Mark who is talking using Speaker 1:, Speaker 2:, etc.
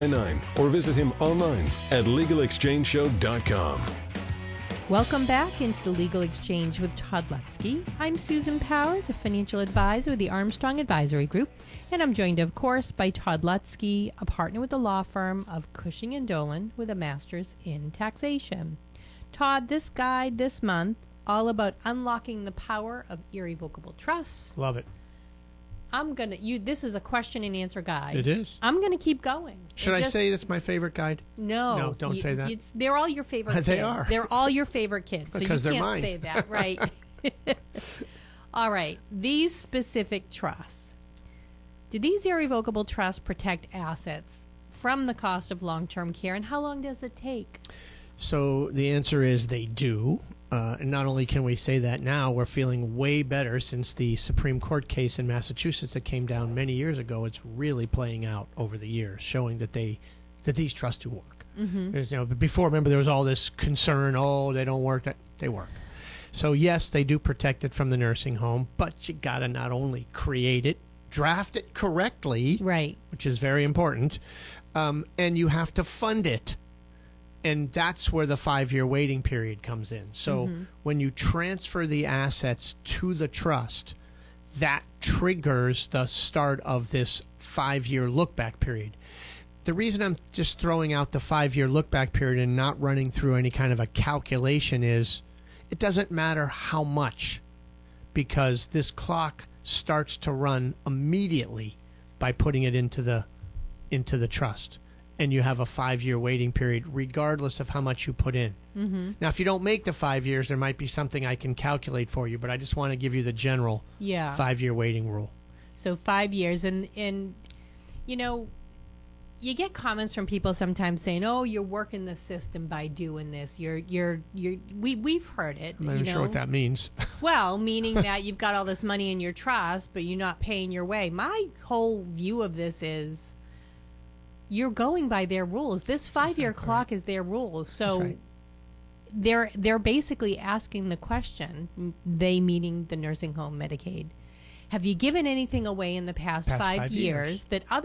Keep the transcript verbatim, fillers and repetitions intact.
Speaker 1: nine or visit him online at legal exchange show dot com.
Speaker 2: Welcome back into the Legal Exchange with Todd Lutzke. I'm Susan Powers, a financial advisor with the Armstrong Advisory Group, and I'm joined, of course, by Todd Lutzke, a partner with the law firm of Cushing and Dolan with a master's in taxation. Todd, this guide this month, all about unlocking the power of irrevocable trusts.
Speaker 3: Love it.
Speaker 2: I'm gonna you. This is a question and answer guide.
Speaker 3: It is.
Speaker 2: I'm gonna keep going.
Speaker 3: Should
Speaker 2: It
Speaker 3: I
Speaker 2: just-
Speaker 3: say that's my favorite guide?
Speaker 2: No.
Speaker 3: No, don't
Speaker 2: You-
Speaker 3: say that.
Speaker 2: it's- they're all your favorite kids.
Speaker 3: They are.
Speaker 2: They're all your favorite kids. So
Speaker 3: Because
Speaker 2: you
Speaker 3: they're
Speaker 2: can't
Speaker 3: mine.
Speaker 2: say that, right? All right. These specific trusts. Do these irrevocable trusts protect assets from the cost of long-term care, and how long does it take?
Speaker 3: So the answer is they do. Uh, and not only can we say that now, we're feeling way better since the Supreme Court case in Massachusetts that came down many years ago. It's really playing out over the years, showing that they that these trusts do work.
Speaker 2: Mm-hmm.
Speaker 3: There's, you know, but before, remember, there was all this concern, oh, they don't work. That they work. So yes, they do protect it from the nursing home, but you got to not only create it, draft it correctly,
Speaker 2: Right.
Speaker 3: which is very important, um, and you have to fund it. And that's where the five-year waiting period comes in. So
Speaker 2: Mhm.
Speaker 3: when you transfer the assets to the trust, that triggers the start of this five-year look-back period. The reason I'm just throwing out the five-year look-back period and not running through any kind of a calculation is it doesn't matter how much, because this clock starts to run immediately by putting it into the into the trust. And you have a five-year waiting period regardless of how much you put in.
Speaker 2: Mm-hmm.
Speaker 3: Now, if you don't make the five years, there might be something I can calculate for you, but I just want to give you the general
Speaker 2: Yeah.
Speaker 3: five-year waiting rule.
Speaker 2: So five years, and and you know, you get comments from people sometimes saying, "Oh, you're working the system by doing this. You're you're you're." We we've heard it.
Speaker 3: I'm not
Speaker 2: you
Speaker 3: even
Speaker 2: know?
Speaker 3: sure what that means.
Speaker 2: Well, meaning that you've got all this money in your trust, but you're not paying your way. My whole view of this is you're going by their rules. This five-year
Speaker 3: Exactly
Speaker 2: clock is their rules. So
Speaker 3: right.
Speaker 2: they're they're basically asking the question, m- they meaning the nursing home Medicaid, have you given anything away in the past,
Speaker 3: Past
Speaker 2: five,
Speaker 3: five
Speaker 2: years,
Speaker 3: years.
Speaker 2: that other